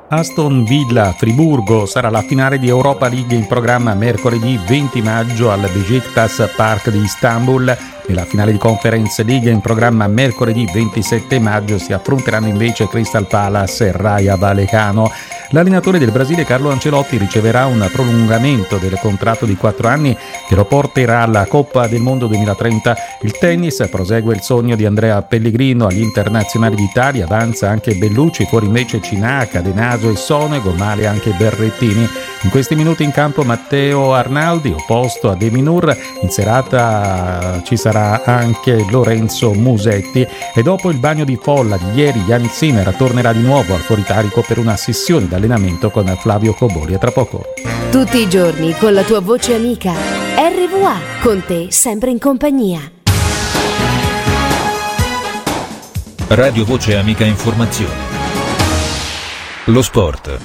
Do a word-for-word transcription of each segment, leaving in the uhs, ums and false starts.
Aston Villa Friburgo sarà la finale di Europa League in programma mercoledì venti maggio al Beşiktaş Park di Istanbul. Nella finale di Conference League in programma mercoledì ventisette maggio si affronteranno invece Crystal Palace e Raja Vallecano. L'allenatore del Brasile Carlo Ancelotti riceverà un prolungamento del contratto di quattro anni che lo porterà alla Coppa del Mondo duemilatrenta. Il tennis prosegue il sogno di Andrea Pellegrino agli internazionali d'Italia, avanza anche Bellucci, fuori invece Cinaca, De Naso e Sonego, male anche Berrettini. In questi minuti in campo Matteo Arnaldi, opposto a De Minur. In serata ci sarà anche Lorenzo Musetti e dopo il bagno di folla di ieri Yannick Sinner tornerà di nuovo al Fuoritarico per una sessione d'allenamento con Flavio Coboli. A tra poco. Tutti i giorni con la tua voce amica R V A, con te sempre in compagnia. Radio Voce Amica Informazioni. Lo sport.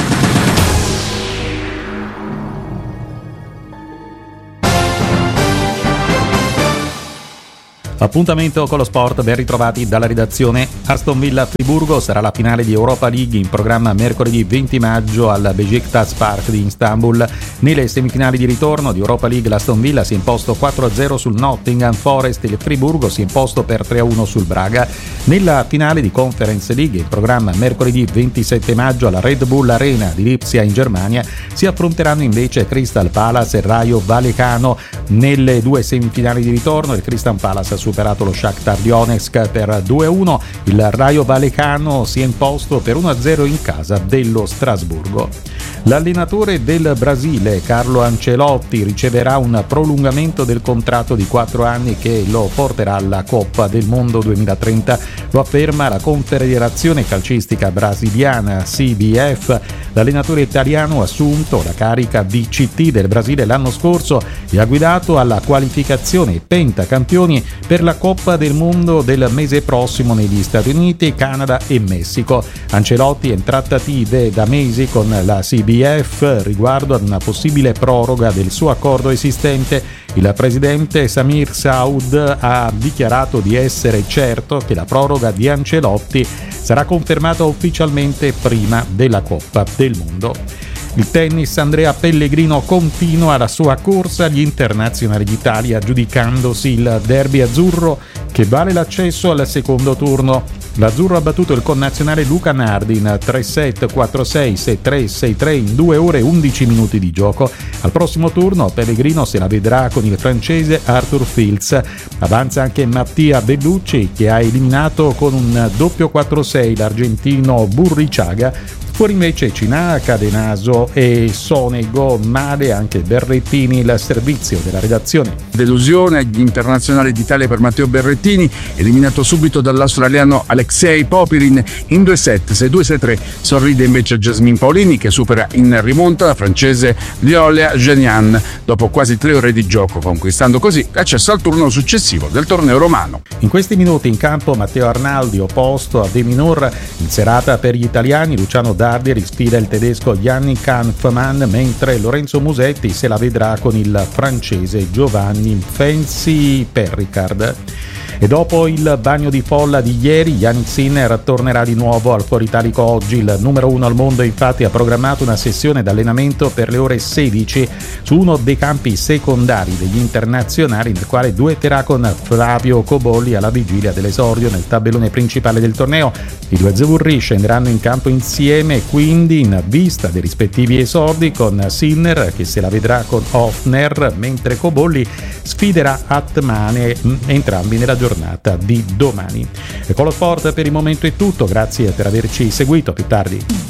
Appuntamento con lo sport, ben ritrovati dalla redazione. Aston Villa Friburgo sarà la finale di Europa League in programma mercoledì venti maggio al Beşiktaş Park di Istanbul. Nelle semifinali di ritorno di Europa League l'Aston Villa si è imposto quattro a zero sul Nottingham Forest e il Friburgo si è imposto per tre a uno sul Braga. Nella finale di Conference League in programma mercoledì ventisette maggio alla Red Bull Arena di Lipsia in Germania si affronteranno invece Crystal Palace e Raja Vallecano. Nelle due semifinali di ritorno il Crystal Palace ha superato lo Shakhtar Donetsk per due a uno, il Raja Vallecano si è imposto per uno a zero in casa dello Strasburgo. L'allenatore del Brasile Carlo Ancelotti riceverà un prolungamento del contratto di quattro anni che lo porterà alla Coppa del Mondo duemilatrenta, lo afferma la Confederazione Calcistica Brasiliana C B F. L'allenatore italiano ha assunto la carica di C T del Brasile l'anno scorso e ha guidato alla qualificazione pentacampioni per la Coppa del Mondo del mese prossimo negli Stati Uniti, Canada e Messico. Ancelotti è in trattative da mesi con la C B F riguardo ad una possibile proroga del suo accordo esistente. Il presidente Samir Saud ha dichiarato di essere certo che la proroga di Ancelotti sarà confermata ufficialmente prima della Coppa del Mondo. Il tennis, Andrea Pellegrino continua la sua corsa agli internazionali d'Italia giudicandosi il derby azzurro che vale l'accesso al secondo turno. L'azzurro ha battuto il connazionale Luca Nardi in tre set, quattro sei, sei tre, sei tre in due ore e undici minuti di gioco. Al prossimo turno Pellegrino se la vedrà con il francese Arthur Fils. Avanza anche Mattia Bellucci che ha eliminato con un doppio quattro sei l'argentino Burrichaga. Fuori invece Cinaca, De Naso e Sonego, male anche Berrettini. Il servizio della redazione. Delusione agli internazionali d'Italia per Matteo Berrettini, eliminato subito dall'australiano Alexei Popirin in due set, sei due sei tre. Sorride invece Jasmine Paolini che supera in rimonta la francese Viola Genian dopo quasi tre ore di gioco, conquistando così l'accesso al turno successivo del torneo romano. In questi minuti in campo Matteo Arnaldi opposto a De Minur. In serata per gli italiani Luciano Dardi sfida il tedesco Yannick Hanfmann, mentre Lorenzo Musetti se la vedrà con il francese Giovanni Fancy Perricard. E dopo il bagno di folla di ieri, Yannick Sinner tornerà di nuovo al Fuoritarico oggi. Il numero uno al mondo infatti ha programmato una sessione d'allenamento per le ore sedici su uno dei campi secondari degli internazionali, nel quale duetterà con Flavio Cobolli alla vigilia dell'esordio nel tabellone principale del torneo. I due azzurri scenderanno in campo insieme quindi in vista dei rispettivi esordi, con Sinner che se la vedrà con Hofner, mentre Cobolli sfiderà Atmane, entrambi nella giornata di domani. E con lo sport per il momento è tutto, grazie per averci seguito, a più tardi.